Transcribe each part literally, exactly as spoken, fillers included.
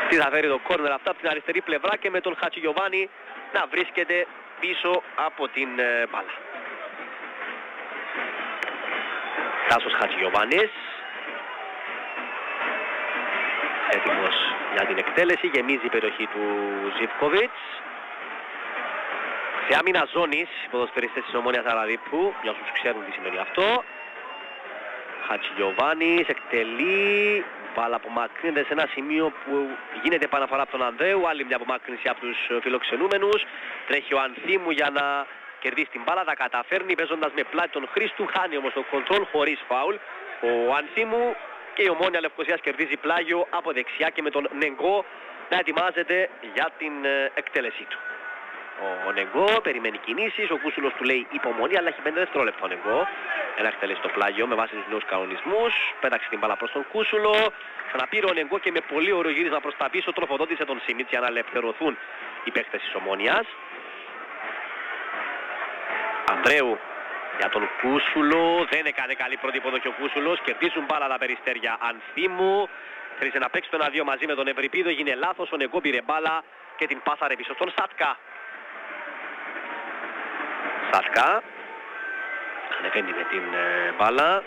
Τι θα φέρει το κόρνερ αυτά από την αριστερή πλευρά και με τον Χατζηγιοβάνη να βρίσκεται πίσω από την ε, μπάλα. Τάσος Χατζηγιοβάνης. Έτοιμος για την εκτέλεση, γεμίζει η περιοχή του Ζίβκοβιτς. Σε άμυνα ζώνης, οι ποδοσφαιριστές της Ομόνοιας Αραδίππου, για όσους ξέρουν τι σημαίνει αυτό. Χατζηγιοβάνης εκτελεί, μπάλα απομακρύνεται σε ένα σημείο που γίνεται επαναφορά από τον Ανδρέου, άλλη μια απομάκρυνση από τους φιλοξενούμενους. Τρέχει ο Ανθίμου για να κερδίσει την μπάλα, τα καταφέρνει παίζοντας με πλάτη τον Χρήστου, χάνει όμως το κοντρόλ χωρίς φάουλ. Ο Ανθίμου και η Ομόνια Λευκωσίας κερδίζει πλάγιο από δεξιά και με τον Νεγκό να ετοιμάζεται για την εκτέλεσή του. Ο Νεγκό περιμένει κινήσεις, ο Κούσουλος του λέει υπομονή, αλλά έχει πέντε δευτερόλεπτα ο Νεγκό. Ένα εκτελέσει το πλάγιο με βάση τους νέους κανονισμούς. Πέταξε την μπάλα προς τον Κούσουλο. Ξαναπήρε ο Νεγκό και με πολύ ωραίο γύρισμα προς τα πίσω τροφοδότησε τον Σίμιτς για να ελευθερωθούν οι παίκτες της Ομόνοιας. Ανδρέου για τον Κούσουλο. Δεν έκανε καλή πρώτη υποδοχή ο Κούσουλος. Κερδίζουν μπάλα τα περιστέρια Ανθίμου. Θέλησε να παίξει το ένα δύο μαζί με τον Ευρυπίδο. Έγινε λάθος. Ο Νεγκό πήρε μπάλα και την πάσαρε πίσω στον Σάτκα. Σάτκα ανεβαίνει με την ε, μπάλα.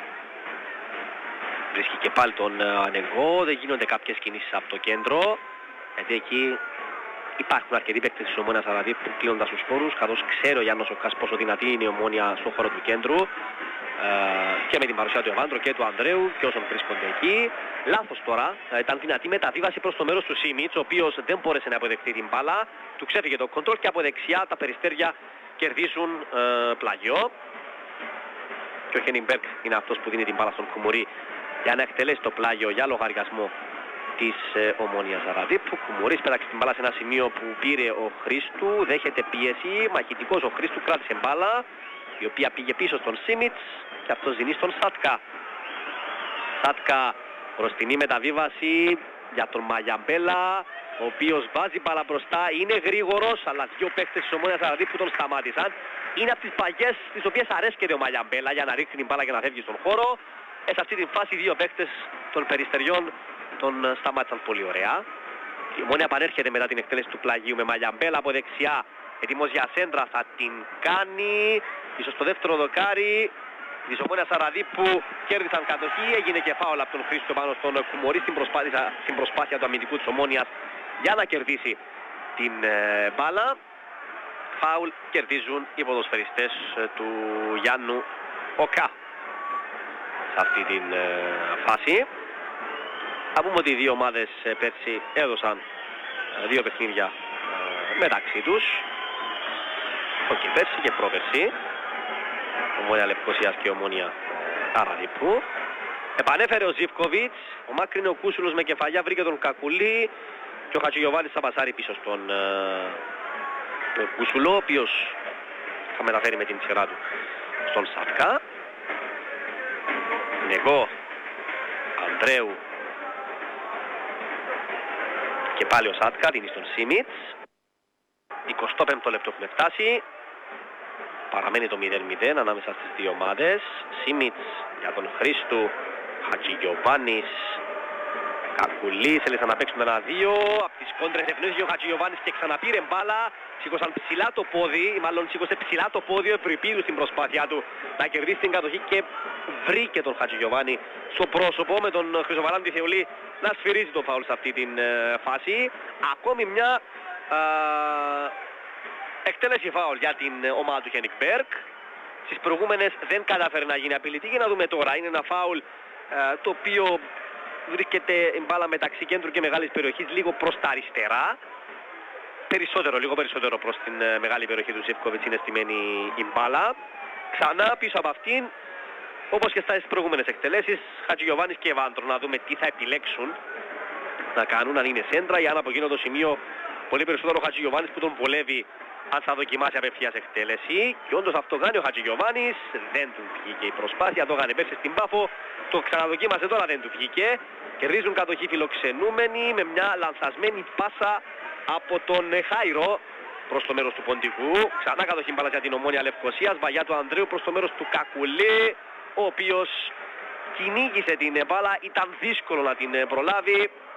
Βρίσκει και πάλι τον ε, Νεγκό. Δεν γίνονται κάποιες κινήσεις από το κέντρο, γιατί εκεί υπάρχουν αρκετοί παίκτες της Ομόνοιας Αραδίππου κλείνοντας τους χώρους, καθώς ξέρω για ο Κάς πόσο δυνατή είναι η Ομόνια στον χώρο του κέντρου, ε, και με την παρουσία του Ευάνδρου και του Ανδρέου και όσων βρίσκονται εκεί. Λάθος τώρα, ε, ήταν δυνατή μεταβίβαση προς το μέρος του Σίμιτς, ο οποίος δεν μπόρεσε να αποδεχτεί την μπάλα, του ξέφυγε το κοντρόλ και από δεξιά τα περιστέρια κερδίζουν ε, πλάγιο. Και ο Χένιμπεργκ είναι αυτός που δίνει την μπάλα στον Κουμουρί για να εκτελέσει το πλάγιο για λογαριασμό της ε, Ομόνοιας Αραδίππου. Κουμουρής πέταξε την μπάλα σε ένα σημείο που πήρε ο Χρήστου, δέχεται πίεση, μαχητικός ο Χρήστου, κράτησε μπάλα η οποία πήγε πίσω στον Σίμιτς και αυτός δίνει στον Σάτκα. Σάτκα μπροστινή μεταβίβαση για τον Μαγιαμπέλα, ο οποίος βάζει μπάλα μπροστά, είναι γρήγορος, αλλά δύο παίκτες της Ομόνοιας Αραδίππου τον σταμάτησαν. Είναι από τις παγιές τις οποίες αρέσκεται ο Μαγιαμπέλα για να ρίχνει την μπάλα και να φεύγει στον χώρο. Ε, σε αυτή τη φάση δύο παίκτες των περιστεριών τον σταμάτησαν πολύ ωραία. Η Ομόνια επανέρχεται μετά την εκτέλεση του πλαγίου με Μαγιαμπέλα από δεξιά. Έτοιμος για σέντρα, θα την κάνει. Ίσως στο δεύτερο δοκάρι της Ομόνοιας Αραδίππου κέρδισαν κατοχή. Έγινε και φάουλ από τον Χρήστο πάνω στον Κουμωρί στην προσπάθεια, στην προσπάθεια του αμυντικού της Ομόνοιας για να κερδίσει την ε, μπάλα. Φάουλ κερδίζουν οι ποδοσφαιριστές ε, του Γιάννου Οκά σε αυτή την ε, φάση. Θα πούμε ότι οι δύο ομάδες ε, πέρσι έδωσαν ε, δύο παιχνίδια ε, μεταξύ τους. Όχι πέρσι και πρόπερσι. Ομόνια Λευκωσίας και Ομόνια Αραδίππου. Επανέφερε ο Ζίβκοβιτς, ο μάκρυνε ο Κούσουλος με κεφαλιά, βρήκε τον Κακουλή και ο Χατζηγιοβάνης θα πασάρει πίσω στον ε, τον Κούσουλο, ο οποίος θα μεταφέρει με την σειρά του στον Σάτκα. Νεγό, Ανδρέου και πάλι ο Σάτκα, δίνει στον Σίμιτς. εικοστό πέμπτο λεπτό έχουμε φτάσει. Παραμένει το μηδέν μηδέν ανάμεσα στις δύο ομάδες. Σίμιτς για τον Χρήστου, Χατζηγιοβάνης, Κακουλής, έλεσαν να παίξουν ένα δύο. Από τις κόντρες ευνόησε ο Χατζηγιοβάνης και ξαναπήρε μπάλα. Σήκωσαν ψηλά το πόδι, μάλλον σήκωσε ψηλά το πόδι ο Ευρυπίδου στην προσπάθειά του να κερδίσει την κατοχή και βρήκε τον Χατζηγιοβάνη στο πρόσωπο με τον Χρυσοβαράντη Θεολή να σφυρίζει το φάουλ σε αυτή την ε, φάση. Ακόμη μια ε, εκτέλεση φάουλ για την ομάδα του Χένιμπεργκ. Στις προηγούμενες δεν κατάφερε να γίνει απειλητή. Για να δούμε τώρα, είναι ένα φάουλ ε, το οποίο βρίσκεται η μπάλα μεταξύ κέντρου και μεγάλης περιοχής λίγο προς τα αριστερά. Περισσότερο, λίγο περισσότερο προς την ε, μεγάλη περιοχή του Ζίβκοβιτς είναι στημένη η μπάλα. Ξανά πίσω από αυτήν, όπως και στις προηγούμενες εκτελέσεις, Χατζηγιοβάνης και Ευάνδρο. Να δούμε τι θα επιλέξουν να κάνουν, αν είναι σέντρα ή αν από εκείνο το σημείο πολύ περισσότερο ο Χατζηγιοβάνης που τον βολεύει αν θα δοκιμάσει απευθείας εκτέλεση. Και όντως αυτό κάνει ο Χατζηγιοβάνης, δεν του βγήκε η προσπάθεια, το έκανε πέρσι στην Πάφο, το ξαναδοκίμασε τώρα, δεν του βγήκε. Κερδίζουν κατοχή φιλοξενούμενοι με μια λανθασμένη πάσα από τον Χάιρο προς το μέρος του Ποντικού. Ξανά κατοχή μπάλα για την Ομόνια Λευκωσίας, βαγιά του Ανδρέου προς το μέρος του Κακουλή, ο οποίος κυνήγησε την μπάλα, ήταν δύσκολο να την προλάβει.